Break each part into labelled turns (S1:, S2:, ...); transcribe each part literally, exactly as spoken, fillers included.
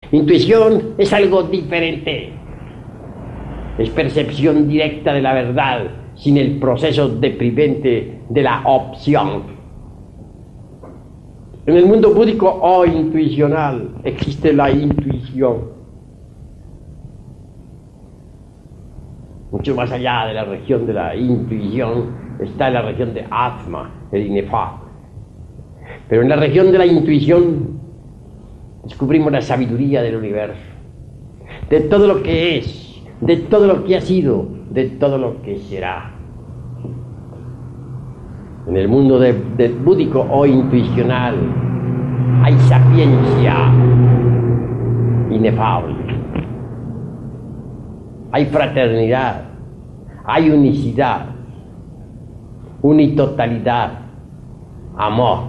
S1: Intuición es algo diferente. Es percepción directa de la verdad, sin el proceso deprimente de la opción. En el mundo búdico o intuicional existe la intuición. Mucho más allá de la región de la intuición está la región de Atma, el inefable. Pero en la región de la intuición descubrimos la sabiduría del universo, de todo lo que es, de todo lo que ha sido, de todo lo que será. En el mundo de, de búdico o intuicional hay sapiencia inefable, hay fraternidad, hay unicidad, unitotalidad, amor.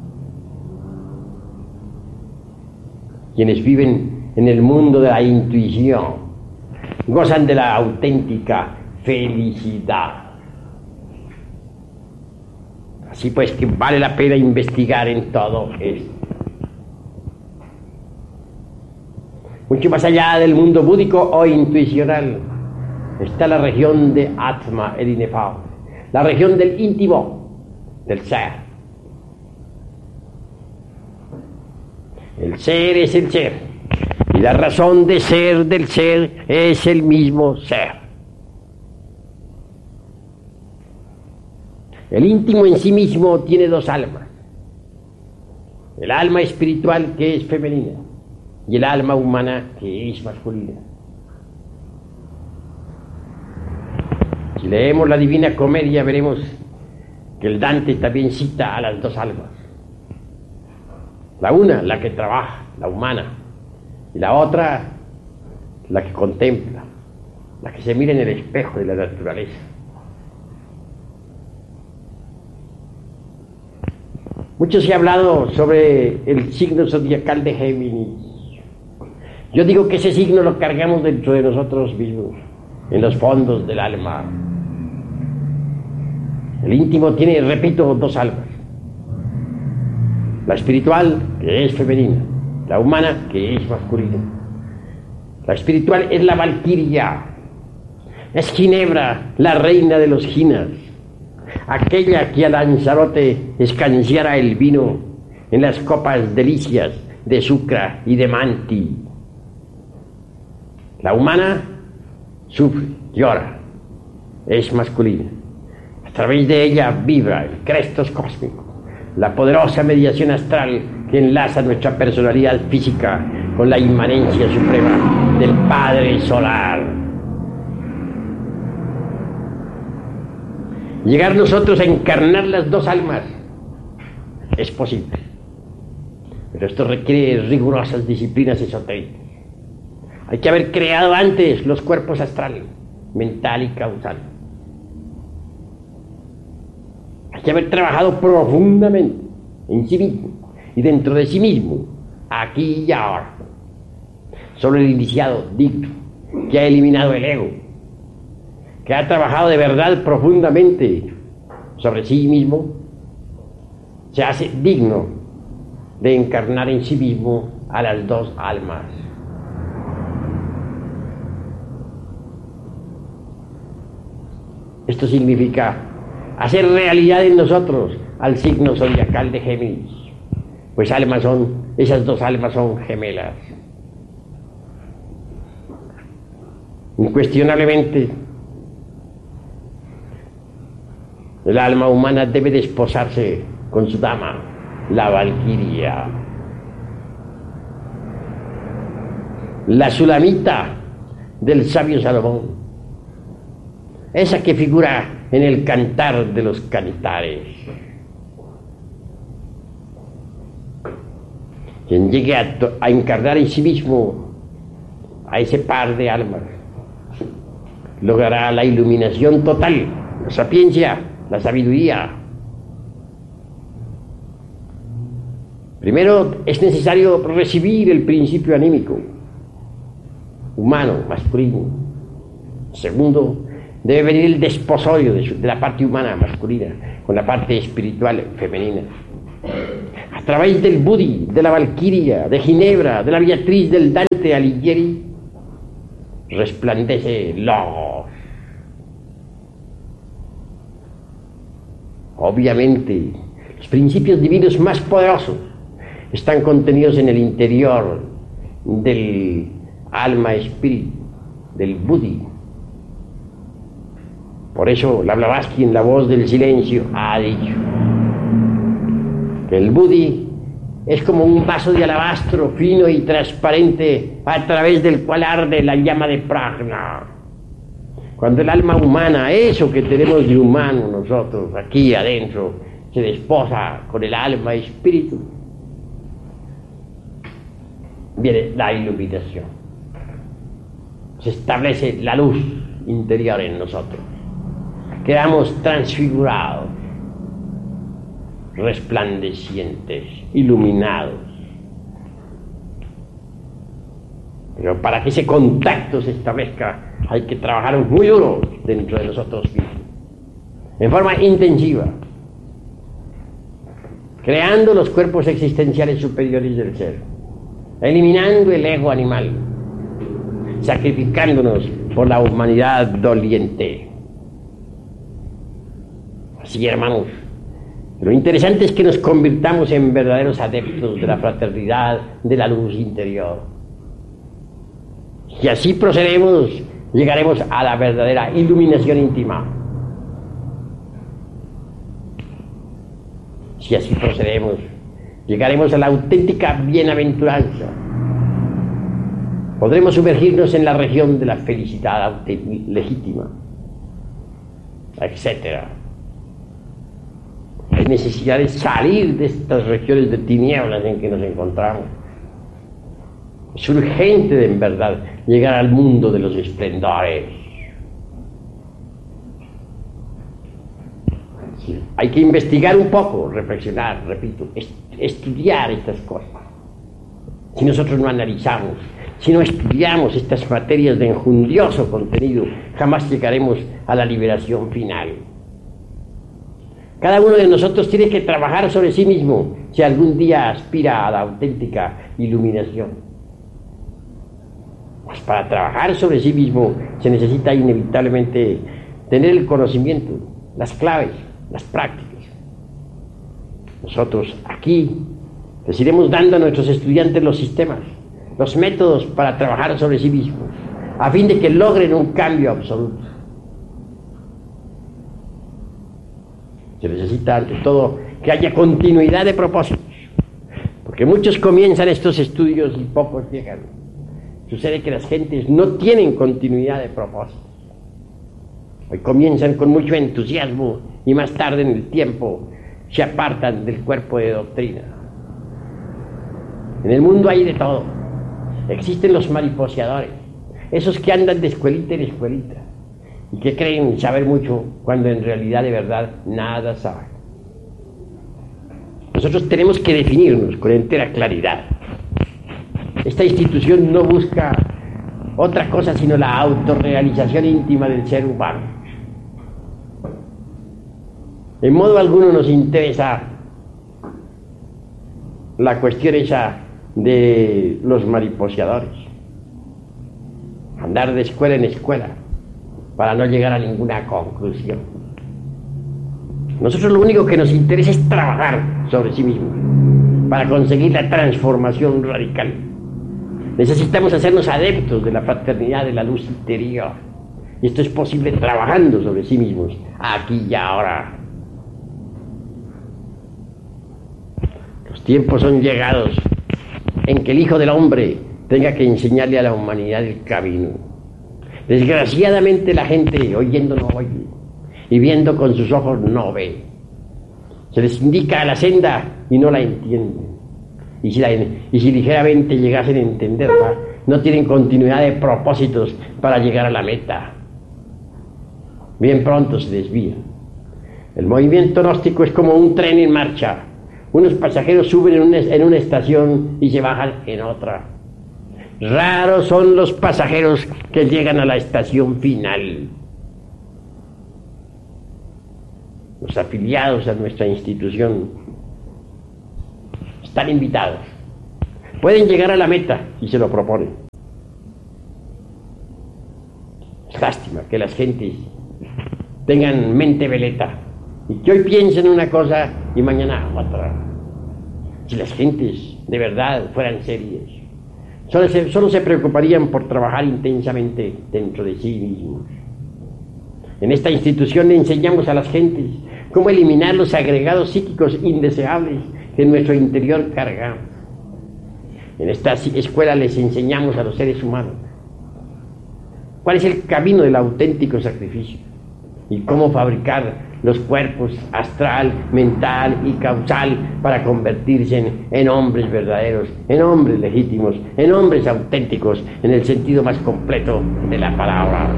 S1: Quienes viven en el mundo de la intuición gozan de la auténtica felicidad. Así pues que vale la pena investigar en todo esto. Mucho más allá del mundo búdico o intuicional está la región de Atma, el inefable, la región del íntimo, del ser. El ser es el ser, y la razón de ser del ser es el mismo ser. El íntimo en sí mismo tiene dos almas: el alma espiritual, que es femenina, y el alma humana, que es masculina. Si leemos la Divina Comedia veremos que el Dante también cita a las dos almas. La una, la que trabaja, la humana, y la otra, la que contempla, la que se mira en el espejo de la naturaleza. Mucho se ha hablado sobre el signo zodiacal de Géminis. Yo digo que ese signo lo cargamos dentro de nosotros mismos, en los fondos del alma. El íntimo tiene, repito, dos almas: la espiritual, que es femenina; la humana, que es masculina. La espiritual es la valquiria, es Ginebra, la reina de los ginas, aquella que a Lanzarote escanciara el vino en las copas delicias de Sucra y de Manti. La humana sufre, llora, es masculina. A través de ella vibra el crestos cósmico, la poderosa mediación astral que enlaza nuestra personalidad física con la inmanencia suprema del Padre Solar. Llegar nosotros a encarnar las dos almas es posible, pero esto requiere rigurosas disciplinas esotéricas. Hay que haber creado antes los cuerpos astral, mental y causal. Hay que haber trabajado profundamente en sí mismo y dentro de sí mismo, aquí y ahora. Solo el iniciado digno, que ha eliminado el ego, que ha trabajado de verdad profundamente sobre sí mismo, se hace digno de encarnar en sí mismo a las dos almas. Esto significa hacer realidad en nosotros al signo zodiacal de Géminis, pues almas son, esas dos almas son gemelas. Incuestionablemente, el alma humana debe desposarse con su dama, la valquiria. La Sulamita del sabio Salomón, esa que figura en el Cantar de los Cantares. Quien llegue a, a encarnar en sí mismo a ese par de almas logrará la iluminación total, la sapiencia, la sabiduría. Primero es necesario recibir el principio anímico humano, masculino. Segundo, debe venir el desposorio de, su, de la parte humana masculina con la parte espiritual femenina. A través del Budi, de la Valquiria, de Ginebra, de la Beatriz, del Dante Dante Alighieri, resplandece Logos. Obviamente, los principios divinos más poderosos están contenidos en el interior del alma-espíritu, del Buddhi. Por eso la Blavatsky, en La voz del silencio, ha dicho que el Buddhi es como un vaso de alabastro fino y transparente a través del cual arde la llama de Prajna. Cuando el alma humana, eso que tenemos de humano nosotros aquí adentro, se desposa con el alma y espíritu, viene la iluminación. Se establece la luz interior en nosotros. Quedamos transfigurados, resplandecientes, iluminados. Pero para que ese contacto se establezca hay que trabajar muy duro dentro de nosotros mismos, en forma intensiva, creando los cuerpos existenciales superiores del ser, eliminando el ego animal, sacrificándonos por la humanidad doliente. Así, hermanos, lo interesante es que nos convirtamos en verdaderos adeptos de la fraternidad, de la luz interior. Si así procedemos, llegaremos a la verdadera iluminación íntima. Si así procedemos, llegaremos a la auténtica bienaventuranza. Podremos sumergirnos en la región de la felicidad legítima, etcétera. Hay necesidad de salir de estas regiones de tinieblas en que nos encontramos. Es urgente, en verdad, llegar al mundo de los esplendores. Sí, hay que investigar un poco, reflexionar, repito, est- estudiar estas cosas. Si nosotros no analizamos, si no estudiamos estas materias de enjundioso contenido, jamás llegaremos a la liberación final. Cada uno de nosotros tiene que trabajar sobre sí mismo si algún día aspira a la auténtica iluminación. Pues para trabajar sobre sí mismo se necesita inevitablemente tener el conocimiento, las claves, las prácticas. Nosotros aquí les iremos dando a nuestros estudiantes los sistemas, los métodos para trabajar sobre sí mismos, a fin de que logren un cambio absoluto. Se necesita, ante todo, que haya continuidad de propósitos, porque muchos comienzan estos estudios y pocos llegan. Sucede que las gentes no tienen continuidad de propósitos. Hoy comienzan con mucho entusiasmo y más tarde en el tiempo se apartan del cuerpo de doctrina. En el mundo hay de todo. Existen los mariposeadores, esos que andan de escuelita en escuelita y que creen saber mucho cuando en realidad de verdad nada saben. Nosotros tenemos que definirnos con entera claridad. Esta institución no busca otra cosa sino la autorrealización íntima del ser humano. En modo alguno nos interesa la cuestión esa de los mariposeadores, andar de escuela en escuela para no llegar a ninguna conclusión. Nosotros lo único que nos interesa es trabajar sobre sí mismos para conseguir la transformación radical. Necesitamos hacernos adeptos de la fraternidad de la luz interior. Y esto es posible trabajando sobre sí mismos, aquí y ahora. Los tiempos son llegados en que el Hijo del Hombre tenga que enseñarle a la humanidad el camino. Desgraciadamente la gente oyendo no oye y viendo con sus ojos no ve. Se les indica la senda y no la entienden. Y si, la, y si ligeramente llegasen a entenderla, no tienen continuidad de propósitos para llegar a la meta. Bien pronto se desvían. El movimiento gnóstico es como un tren en marcha. Unos pasajeros suben en una, en una estación y se bajan en otra. Raros son los pasajeros que llegan a la estación final. Los afiliados a nuestra institución están invitados. Pueden llegar a la meta si se lo proponen. lástima que las gentes tengan mente veleta y que hoy piensen una cosa y mañana otra. Si las gentes de verdad fueran serias, solo se, solo se preocuparían por trabajar intensamente dentro de sí mismos. En esta institución le enseñamos a las gentes cómo eliminar los agregados psíquicos indeseables que en nuestro interior cargamos. En esta escuela les enseñamos a los seres humanos cuál es el camino del auténtico sacrificio y cómo fabricar los cuerpos astral, mental y causal para convertirse en, en hombres verdaderos, en hombres legítimos, en hombres auténticos, en el sentido más completo de la palabra.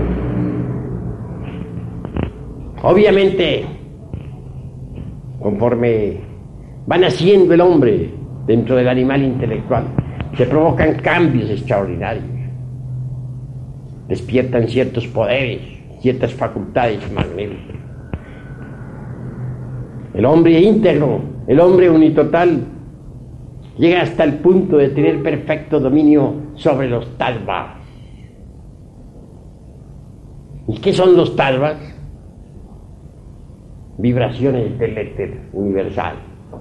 S1: Obviamente, conforme va naciendo el hombre dentro del animal intelectual, se provocan cambios extraordinarios, despiertan ciertos poderes, ciertas facultades magníficas. El hombre íntegro, el hombre unitotal, llega hasta el punto de tener perfecto dominio sobre los tattvas. ¿Y qué son los tattvas? Vibraciones del éter universal.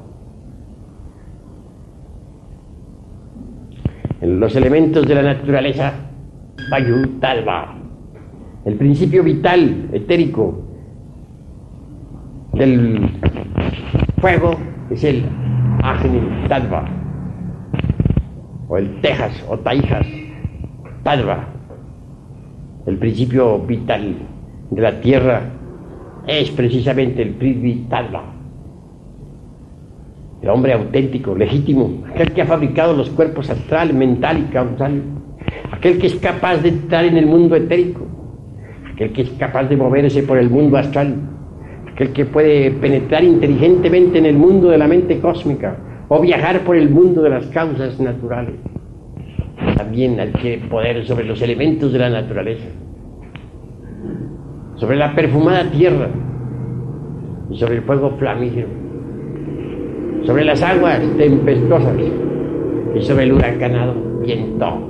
S1: En los elementos de la naturaleza, Vayu Tattva, el principio vital, etérico, del fuego es el Agni Tattva, o el Tejas o Taijas Tattva. El principio vital de la tierra es precisamente el Prithvi Tattva. El hombre auténtico, legítimo, aquel que ha fabricado los cuerpos astral, mental y causal, aquel que es capaz de entrar en el mundo etérico, aquel que es capaz de moverse por el mundo astral, aquel que puede penetrar inteligentemente en el mundo de la mente cósmica o viajar por el mundo de las causas naturales. También adquiere poder sobre los elementos de la naturaleza, sobre la perfumada tierra y sobre el fuego flamígero, sobre las aguas tempestuosas y sobre el huracanado viento.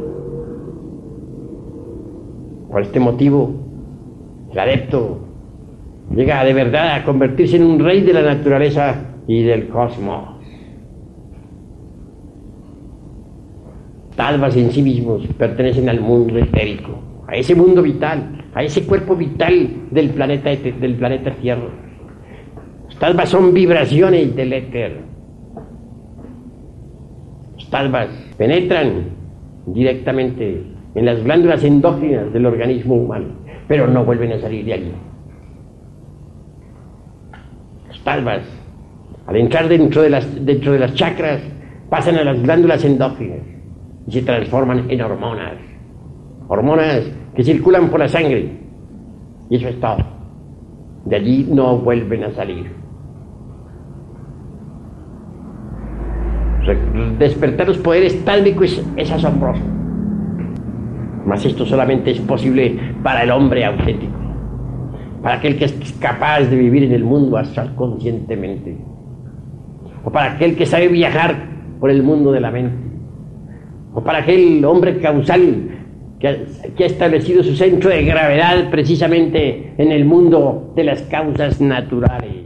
S1: Por este motivo, el adepto llega de verdad a convertirse en un rey de la naturaleza y del cosmos. Tattvas en sí mismos pertenecen al mundo etérico, a ese mundo vital, a ese cuerpo vital del planeta, del planeta Tierra. Los tattvas son vibraciones del éter. Los tattvas penetran directamente en las glándulas endógenas del organismo humano, pero no vuelven a salir de allí. Los tattvas, al entrar dentro de las, dentro de las chakras, pasan a las glándulas endógenas y se transforman en hormonas. Hormonas que circulan por la sangre. Y eso es todo. De allí no vuelven a salir. Despertar los poderes tálmicos es, es asombroso. Mas esto solamente es posible para el hombre auténtico, para aquel que es capaz de vivir en el mundo astral conscientemente, o para aquel que sabe viajar por el mundo de la mente, o para aquel hombre causal que ha, que ha establecido su centro de gravedad precisamente en el mundo de las causas naturales.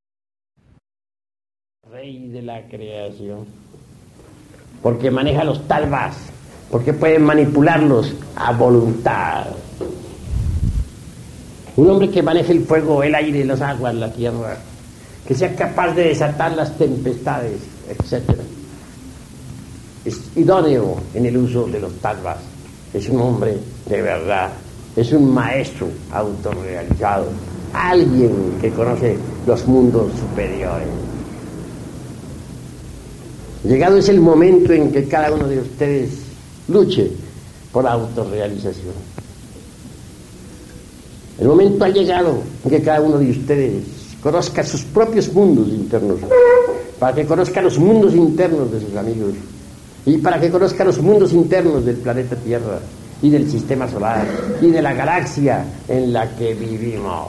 S1: Rey de la creación, porque maneja los tattvas, porque puede manipularlos a voluntad. Un hombre que maneje el fuego, el aire, las aguas, la tierra, que sea capaz de desatar las tempestades, etcétera, es idóneo en el uso de los tattvas. Es un hombre de verdad, es un maestro autorrealizado, alguien que conoce los mundos superiores. Llegado es el momento en que cada uno de ustedes luche por la autorrealización. El momento ha llegado en que cada uno de ustedes conozca sus propios mundos internos, para que conozca los mundos internos de sus amigos y para que conozca los mundos internos del planeta Tierra y del sistema solar y de la galaxia en la que vivimos.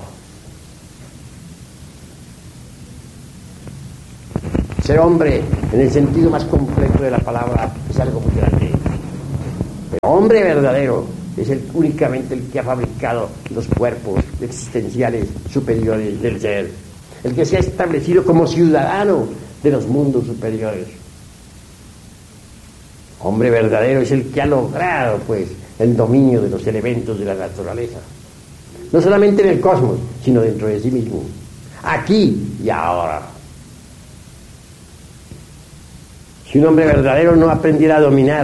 S1: Ser hombre, en el sentido más completo de la palabra, es algo muy grande. Pero hombre verdadero es el, únicamente el que ha fabricado los cuerpos existenciales superiores del ser, el que se ha establecido como ciudadano de los mundos superiores. Hombre verdadero es el que ha logrado, pues, el dominio de los elementos de la naturaleza, no solamente en el cosmos, sino dentro de sí mismo, aquí y ahora. Si un hombre verdadero no aprendiera a dominar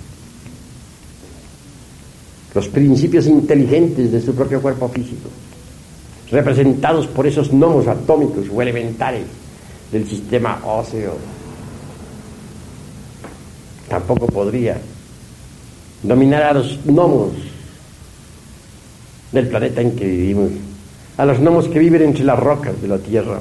S1: los principios inteligentes de su propio cuerpo físico, representados por esos gnomos atómicos o elementales del sistema óseo, tampoco podría dominar a los gnomos del planeta en que vivimos, a los gnomos que viven entre las rocas de la tierra.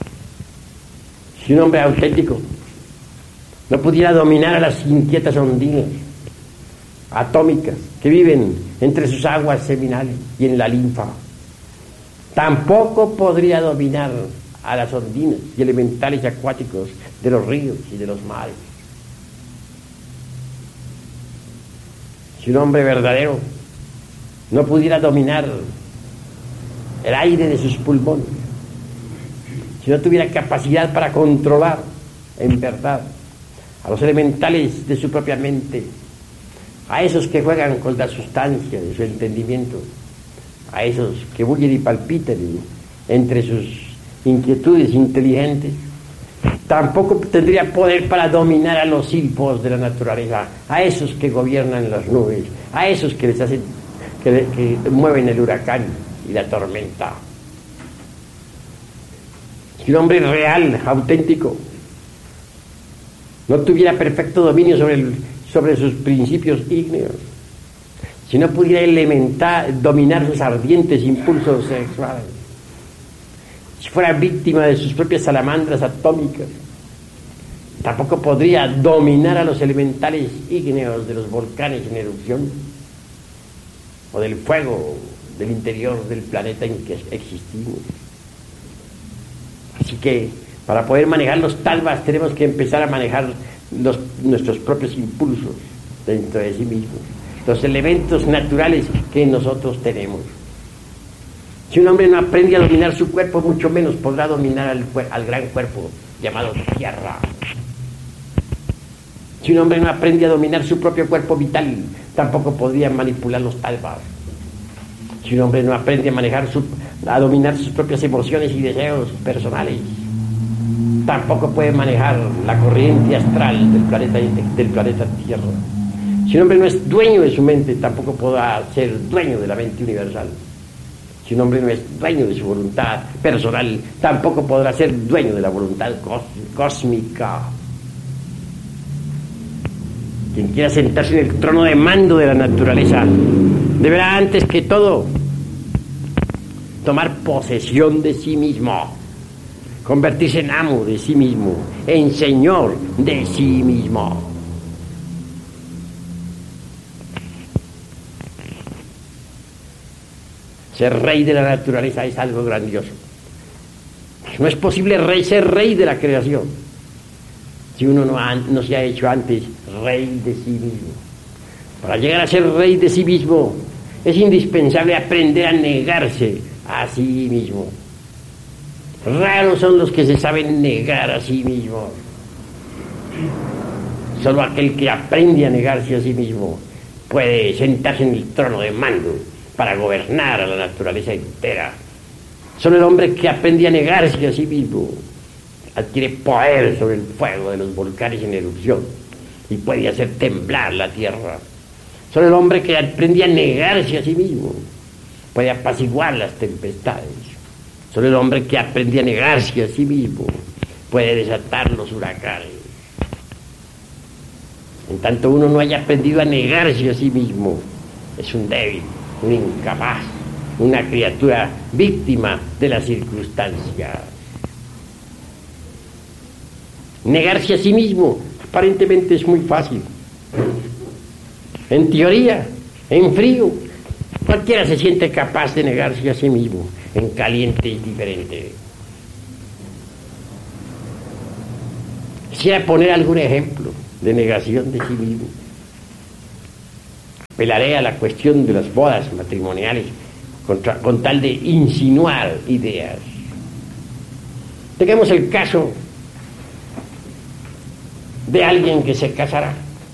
S1: Si un hombre auténtico no pudiera dominar a las inquietas ondinas atómicas que viven entre sus aguas seminales y en la linfa, tampoco podría dominar a las ondinas y elementales acuáticos de los ríos y de los mares. Si un hombre verdadero no pudiera dominar el aire de sus pulmones, si no tuviera capacidad para controlar en verdad a los elementales de su propia mente, a esos que juegan con la sustancia de su entendimiento, a esos que bullen y palpitan entre sus inquietudes inteligentes, tampoco tendría poder para dominar a los silfos de la naturaleza, a esos que gobiernan las nubes, a esos que les hacen, que, que mueven el huracán y la tormenta. Si un hombre real, auténtico, no tuviera perfecto dominio sobre, el, sobre sus principios ígneos, si no pudiera elementar, dominar sus ardientes impulsos sexuales, si fuera víctima de sus propias salamandras atómicas, tampoco podría dominar a los elementales ígneos de los volcanes en erupción o del fuego del interior del planeta en que existimos. Así que para poder manejar los talvas tenemos que empezar a manejar los, nuestros propios impulsos dentro de sí mismos, los elementos naturales que nosotros tenemos. Si un hombre no aprende a dominar su cuerpo, mucho menos podrá dominar al, al gran cuerpo llamado tierra. Si un hombre no aprende a dominar su propio cuerpo vital, tampoco podría manipular los talvas. Si un hombre no aprende a manejar su, a dominar sus propias emociones y deseos personales, tampoco puede manejar la corriente astral del planeta, del planeta Tierra. Si un hombre no es dueño de su mente, tampoco podrá ser dueño de la mente universal. Si un hombre no es dueño de su voluntad personal, tampoco podrá ser dueño de la voluntad cósmica. Quien quiera sentarse en el trono de mando de la naturaleza deberá antes que todo tomar posesión de sí mismo, convertirse en amo de sí mismo, en señor de sí mismo. Ser rey de la naturaleza es algo grandioso. No es posible rey, ser rey de la creación si uno no, ha, no se ha hecho antes rey de sí mismo. Para llegar a ser rey de sí mismo es indispensable aprender a negarse a sí mismo. Raros son los que se saben negar a sí mismos. Solo aquel que aprende a negarse a sí mismo puede sentarse en el trono de mando para gobernar a la naturaleza entera. Solo el hombre que aprende a negarse a sí mismo adquiere poder sobre el fuego de los volcanes en erupción y puede hacer temblar la tierra. Solo el hombre que aprende a negarse a sí mismo puede apaciguar las tempestades. Solo el hombre que aprende a negarse a sí mismo puede desatar los huracanes. En tanto uno no haya aprendido a negarse a sí mismo, es un débil, un incapaz, una criatura víctima de las circunstancias. Negarse a sí mismo aparentemente es muy fácil. En teoría, en frío, cualquiera se siente capaz de negarse a sí mismo. En caliente es diferente. Quisiera poner algún ejemplo de negación de sí mismo. apelaré a la cuestión de las bodas matrimoniales contra, con tal de insinuar ideas. Tengamos el caso de alguien que se casará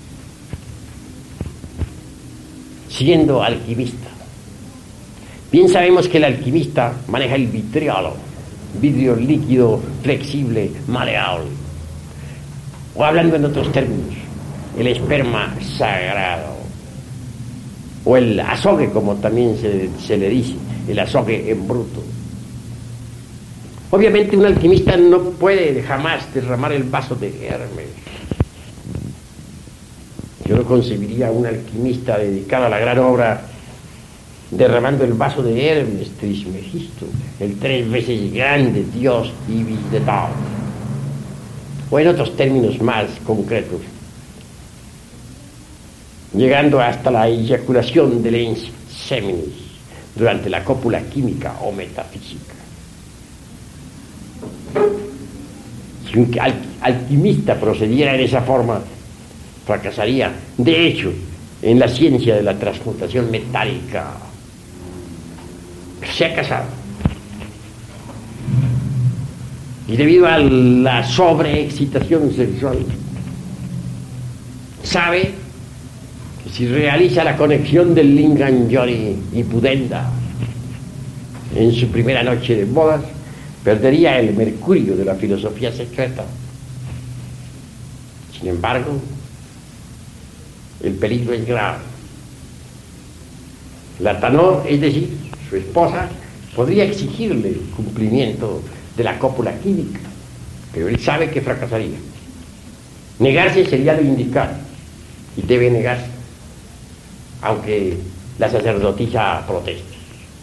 S1: siendo alquimista. Bien sabemos que el alquimista maneja el vitriolo, vidrio líquido, flexible, maleable. O hablando en otros términos, el esperma sagrado. O el azogue, como también se, se le dice, el azogue en bruto. Obviamente un alquimista no puede jamás derramar el vaso de Hermes. Yo no concebiría a un alquimista dedicado a la gran obra derramando el vaso de Hermes Trismegisto, el tres veces grande dios Ibis de Tao. O en otros términos más concretos, llegando hasta la eyaculación del ens seminis durante la cópula química o metafísica. Si un alquimista procediera en esa forma, fracasaría. De hecho, en la ciencia de la transmutación metálica, se ha casado. Y debido a la sobreexcitación sexual, sabe que si realiza la conexión del Lingam Yoni y Pudenda en su primera noche de bodas, perdería el mercurio de la filosofía secreta. Sin embargo, el peligro es grave. La Tanor, es decir, su esposa, podría exigirle el cumplimiento de la cópula química, pero él sabe que fracasaría. Negarse sería lo indicado, y debe negarse, aunque la sacerdotisa proteste.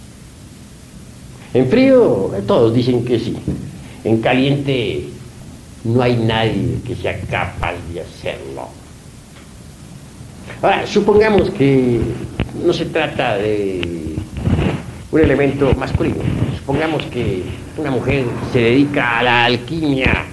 S1: En frío, todos dicen que sí. En caliente, no hay nadie que sea capaz de hacerlo. Ahora, supongamos que no se trata de un elemento masculino. Supongamos que una mujer se dedica a la alquimia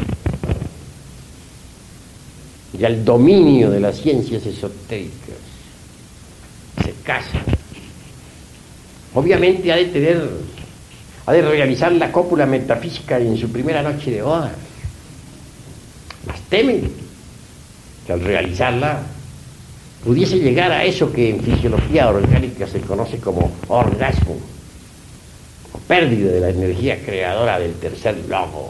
S1: y al dominio de las ciencias esotéricas. Se casa. Obviamente ha de tener, ha de realizar la cópula metafísica en su primera noche de bodas. Mas temen que al realizarla pudiese llegar a eso que en fisiología orgánica se conoce como orgasmo, o pérdida de la energía creadora del tercer logos.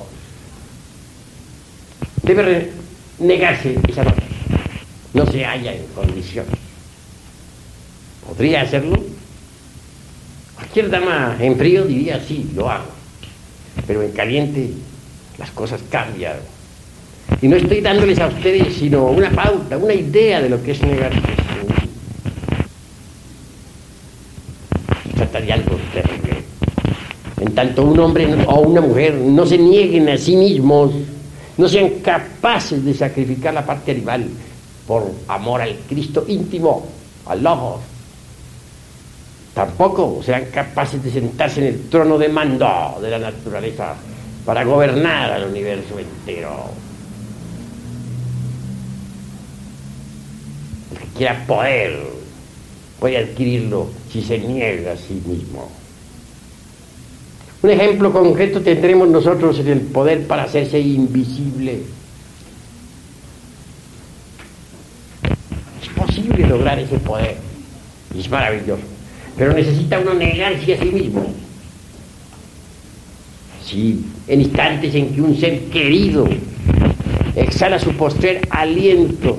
S1: Debe negarse esa noche. No se halla en condiciones. ¿Podría hacerlo? Cualquier dama en frío diría sí, lo hago. Pero en caliente las cosas cambian. Y no estoy dándoles a ustedes sino una pauta, una idea de lo que es negarse. Se trata de algo terrible. En tanto un hombre o una mujer no se nieguen a sí mismos, no sean capaces de sacrificar la parte animal por amor al Cristo íntimo, al Logos, tampoco serán capaces de sentarse en el trono de mando de la naturaleza para gobernar al universo entero. El que quiera poder puede adquirirlo si se niega a sí mismo. Un ejemplo concreto tendremos nosotros en el poder para hacerse invisible. Es posible lograr ese poder y es maravilloso, pero necesita uno negarse a sí mismo. Si en instantes en que un ser querido exhala su postrer aliento,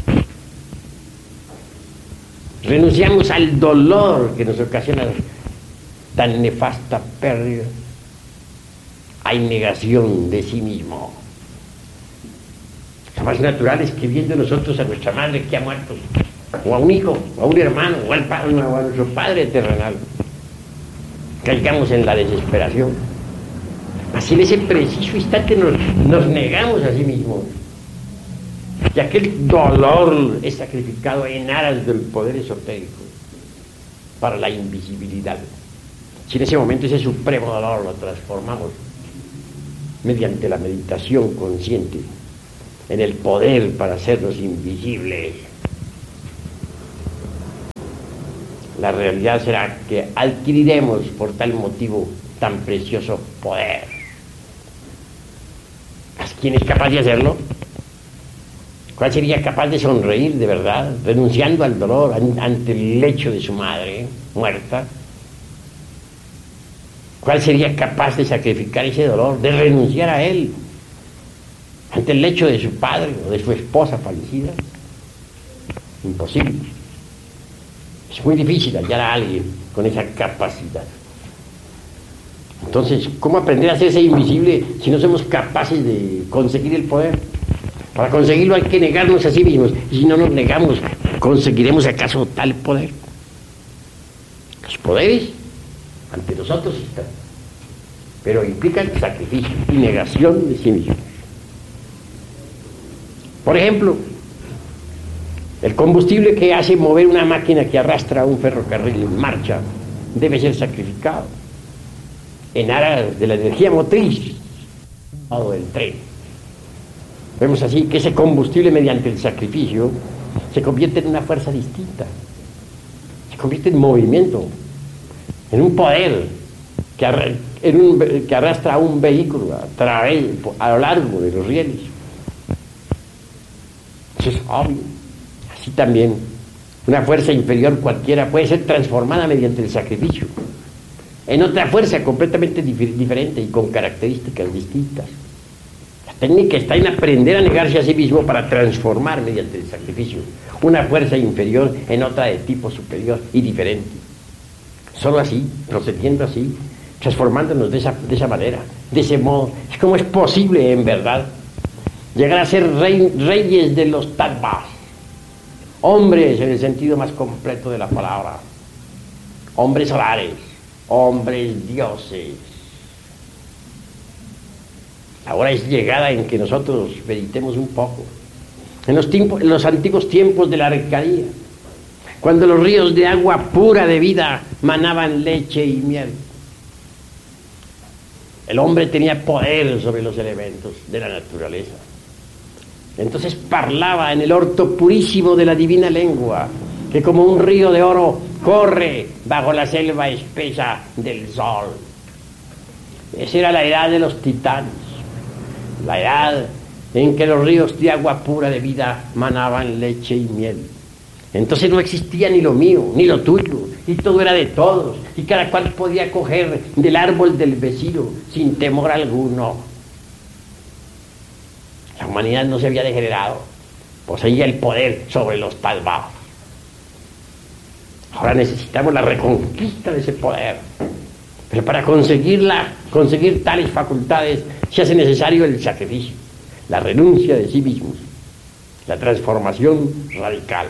S1: renunciamos al dolor que nos ocasiona tan nefasta pérdida, hay negación de sí mismo. Lo más natural es que viendo nosotros a nuestra madre que ha muerto, o a un hijo, o a un hermano, o, al padre, o a nuestro padre terrenal, caigamos en la desesperación. Así en ese preciso instante nos, nos negamos a sí mismos. Y aquel dolor es sacrificado en aras del poder esotérico para la invisibilidad. Si en ese momento ese supremo dolor lo transformamos mediante la meditación consciente en el poder para hacernos invisibles, la realidad será que adquiriremos por tal motivo tan precioso poder. ¿Quién es capaz de hacerlo? ¿Cuál sería capaz de sonreír de verdad, renunciando al dolor ante el lecho de su madre muerta? ¿Cuál sería capaz de sacrificar ese dolor, de renunciar a él ante el lecho de su padre o de su esposa fallecida? Imposible. Es muy difícil hallar a alguien con esa capacidad. Entonces, ¿cómo aprender a hacerse invisible si no somos capaces de conseguir el poder? Para conseguirlo hay que negarnos a sí mismos. Y si no nos negamos, ¿conseguiremos acaso tal poder? Los poderes ante nosotros están, pero implican sacrificio y negación de sí mismos. Por ejemplo, el combustible que hace mover una máquina que arrastra un ferrocarril en marcha debe ser sacrificado en aras de la energía motriz o del tren. Vemos así que ese combustible, mediante el sacrificio, se convierte en una fuerza distinta, se convierte en movimiento, en un poder que, arra en un, que arrastra a un vehículo a, través, a lo largo de los rieles. Eso es obvio. Así también, una fuerza inferior cualquiera puede ser transformada mediante el sacrificio en otra fuerza completamente dif diferente y con características distintas. La técnica está en aprender a negarse a sí mismo para transformar mediante el sacrificio una fuerza inferior en otra de tipo superior y diferente. Solo así, procediendo así, transformándonos de esa, de esa manera, de ese modo, es como es posible en verdad llegar a ser rey, reyes de los tattvas, hombres en el sentido más completo de la palabra, hombres solares, hombres dioses. Ahora es llegada en que nosotros meditemos un poco en los, tiempos, en los antiguos tiempos de la Arcadia, cuando los ríos de agua pura de vida manaban leche y miel. El hombre tenía poder sobre los elementos de la naturaleza. Entonces parlaba en el orto purísimo de la divina lengua, que como un río de oro corre bajo la selva espesa del sol. Esa era la edad de los titanes, la edad en que los ríos de agua pura de vida manaban leche y miel. Entonces no existía ni lo mío, ni lo tuyo, y todo era de todos, y cada cual podía coger del árbol del vecino sin temor alguno. La humanidad no se había degenerado, poseía el poder sobre los tattvas. Ahora necesitamos la reconquista de ese poder, pero para conseguirla, conseguir tales facultades, se hace necesario el sacrificio, la renuncia de sí mismos, la transformación radical.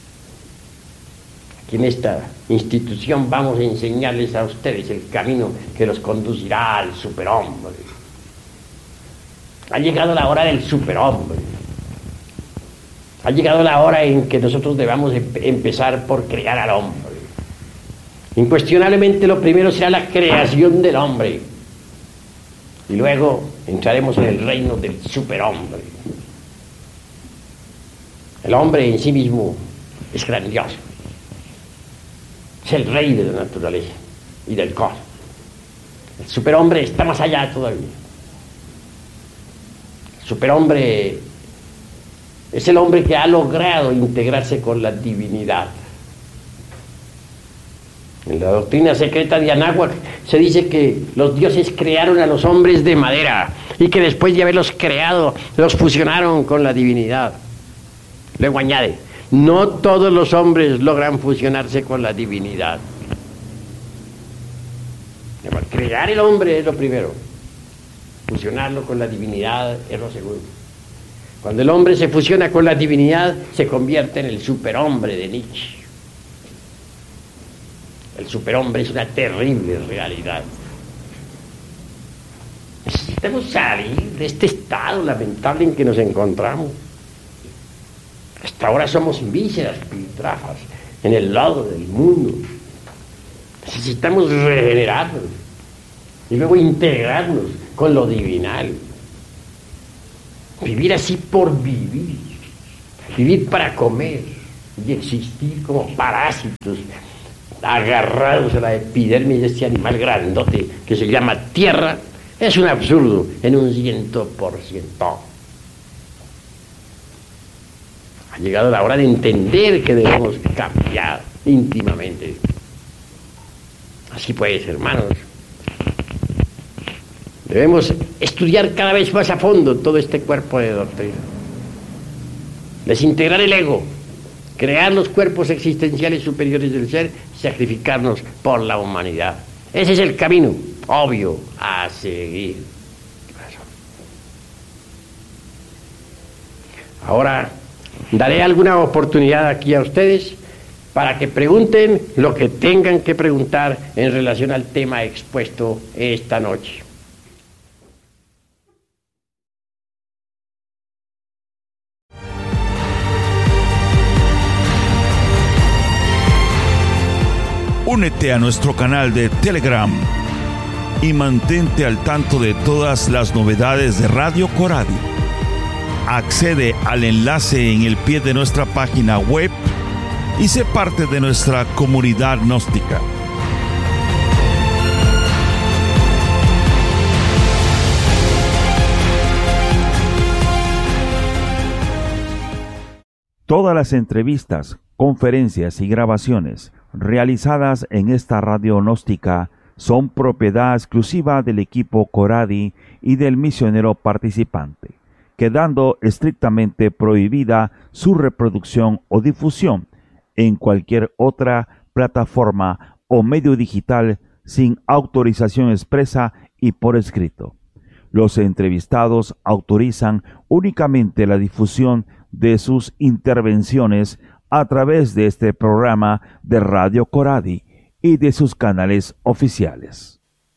S1: Aquí en esta institución vamos a enseñarles a ustedes el camino que los conducirá al superhombre. Ha llegado la hora del superhombre. Ha llegado la hora en que nosotros debamos empezar por crear al hombre. Incuestionablemente lo primero será la creación del hombre. Y luego entraremos en el reino del superhombre. El hombre en sí mismo es grandioso. Es el rey de la naturaleza y del cosmos. El superhombre está más allá todavía. El superhombre es el hombre que ha logrado integrarse con la divinidad. En la doctrina secreta de Anáhuac se dice que los dioses crearon a los hombres de madera y que después de haberlos creado, los fusionaron con la divinidad. Luego añade, no todos los hombres logran fusionarse con la divinidad. Crear el hombre es lo primero, fusionarlo con la divinidad es lo segundo. Cuando el hombre se fusiona con la divinidad, se convierte en el superhombre de Nietzsche. El superhombre es una terrible realidad. Necesitamos salir de este estado lamentable en que nos encontramos. Hasta ahora somos vísceras piltrafas en el lodo del mundo. Necesitamos regenerarnos y luego integrarnos con lo divinal. Vivir así por vivir. Vivir para comer y existir como parásitos agarrados a la epidermis de este animal grandote que se llama tierra, es un absurdo en un ciento por ciento. Ha llegado la hora de entender que debemos cambiar íntimamente. Así pues, hermanos, debemos estudiar cada vez más a fondo todo este cuerpo de doctrina. Desintegrar el ego, crear los cuerpos existenciales superiores del ser, sacrificarnos por la humanidad. Ese es el camino obvio a seguir. Ahora daré alguna oportunidad aquí a ustedes para que pregunten lo que tengan que preguntar en relación al tema expuesto esta noche.
S2: Únete a nuestro canal de Telegram y mantente al tanto de todas las novedades de Radio Coradi. Accede al enlace en el pie de nuestra página web y sé parte de nuestra comunidad gnóstica. Todas las entrevistas, conferencias y grabaciones realizadas en esta radio gnóstica son propiedad exclusiva del equipo Coradi y del misionero participante, quedando estrictamente prohibida su reproducción o difusión en cualquier otra plataforma o medio digital sin autorización expresa y por escrito. Los entrevistados autorizan únicamente la difusión de sus intervenciones a través de este programa de Radio Coradi y de sus canales oficiales.